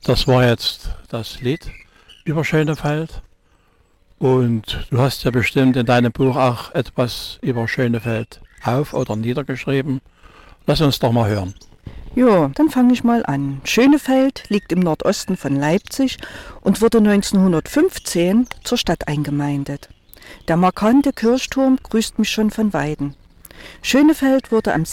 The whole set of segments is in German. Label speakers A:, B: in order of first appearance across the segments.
A: Das war jetzt das Lied über Schönefeld. Und du hast ja bestimmt in deinem Buch auch etwas über Schönefeld auf- oder niedergeschrieben. Lass uns doch mal hören.
B: Ja, dann fange ich mal an. Schönefeld liegt im Nordosten von Leipzig und wurde 1915 zur Stadt eingemeindet. Der markante Kirchturm grüßt mich schon von Weitem. Schönefeld wurde am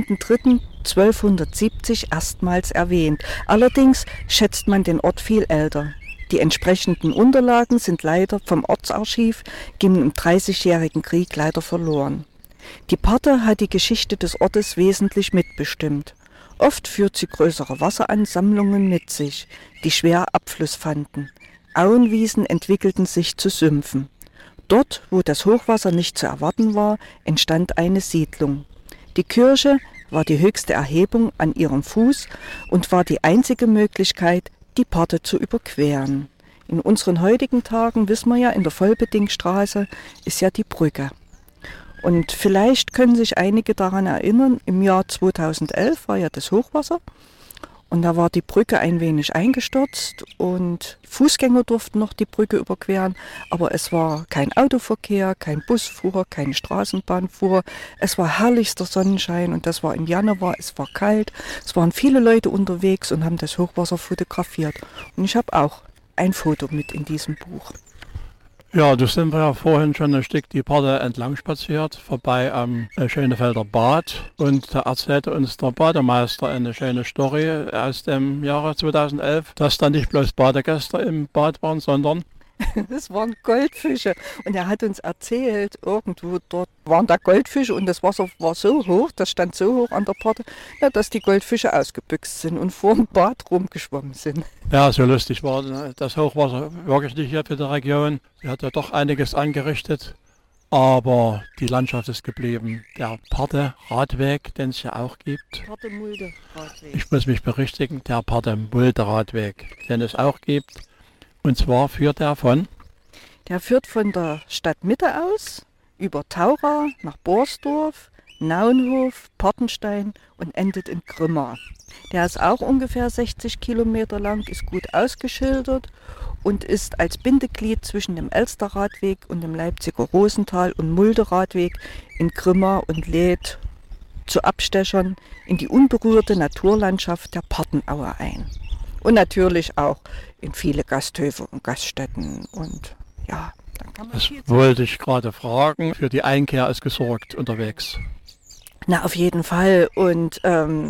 B: 17.03.1270 erstmals erwähnt. Allerdings schätzt man den Ort viel älter. Die entsprechenden Unterlagen sind leider vom Ortsarchiv gingen im Dreißigjährigen Krieg leider verloren. Die Parthe hat die Geschichte des Ortes wesentlich mitbestimmt. Oft führt sie größere Wasseransammlungen mit sich, die schwer Abfluss fanden. Auenwiesen entwickelten sich zu Sümpfen. Dort, wo das Hochwasser nicht zu erwarten war, entstand eine Siedlung. Die Kirche war die höchste Erhebung an ihrem Fuß und war die einzige Möglichkeit, die Parthe zu überqueren. In unseren heutigen Tagen, wissen wir ja, in der Vollbedingstraße ist ja die Brücke. Und vielleicht können sich einige daran erinnern, im Jahr 2011 war ja das Hochwasser und da war die Brücke ein wenig eingestürzt und Fußgänger durften noch die Brücke überqueren, aber es war kein Autoverkehr, kein Bus fuhr, keine Straßenbahn fuhr. Es war herrlichster Sonnenschein und das war im Januar, es war kalt, es waren viele Leute unterwegs und haben das Hochwasser fotografiert. Und ich habe auch ein Foto mit in diesem Buch.
A: Ja, du sind wir ja vorhin schon ein Stück die Parthe entlang spaziert, vorbei am Schönefelder Bad. Und da erzählte uns der Bademeister eine schöne Story aus dem Jahre 2011, dass da nicht bloß Badegäste im Bad waren, sondern
B: Das waren Goldfische. Und er hat uns erzählt, irgendwo dort waren da Goldfische und das Wasser war so hoch, das stand so hoch an der Parthe, ja, dass die Goldfische ausgebüxt sind und vor dem Bad rumgeschwommen sind.
A: ja, so lustig war das Hochwasser wirklich nicht hier für die Region. Sie hat ja doch einiges angerichtet, aber die Landschaft ist geblieben. Der Parthe-Radweg, den es ja auch gibt.
B: Parthe-Mulde-Radweg.
A: Ich muss mich berichtigen, der Parthe-Mulde-Radweg, den es auch gibt. Und zwar führt er von?
B: Der führt von der Stadtmitte aus über Taura nach Borsdorf, Naunhof, Partenstein und endet in Grimma. Der ist auch ungefähr 60 Kilometer lang, ist gut ausgeschildert und ist als Bindeglied zwischen dem Elsterradweg und dem Leipziger Rosental- und Mulde-Radweg in Grimma und lädt zu Abstechern in die unberührte Naturlandschaft der Partenaue ein. Und natürlich auch in viele Gasthöfe und Gaststätten und ja, dann kann man
A: Das
B: viel
A: wollte ich gerade fragen. Für die Einkehr ist gesorgt unterwegs.
B: Na, auf jeden Fall. Und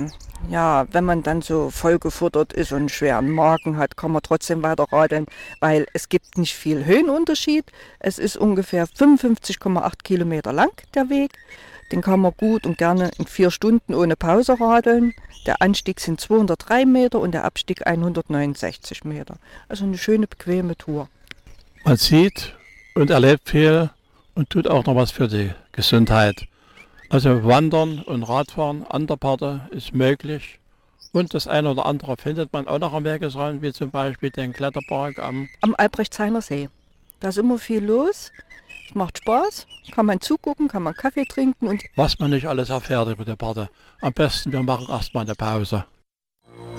B: ja, wenn man dann so vollgefuttert ist und einen schweren Magen hat, kann man trotzdem weiter radeln, weil es gibt nicht viel Höhenunterschied. Es ist ungefähr 55,8 Kilometer lang, der Weg. Den kann man gut und gerne in 4 Stunden ohne Pause radeln. Der Anstieg sind 203 Meter und der Abstieg 169 Meter. Also eine schöne, bequeme Tour.
A: Man sieht und erlebt viel und tut auch noch was für die Gesundheit. Also Wandern und Radfahren an der Parthe ist möglich. Und das eine oder andere findet man auch noch am Wegesrand, wie zum Beispiel den Kletterpark
B: Am Albrechtshainer See. Da ist immer viel los. Es macht Spaß, kann man zugucken, kann man Kaffee trinken und
A: was man nicht alles erfährt über die Parthe. Am besten, wir machen erstmal eine Pause.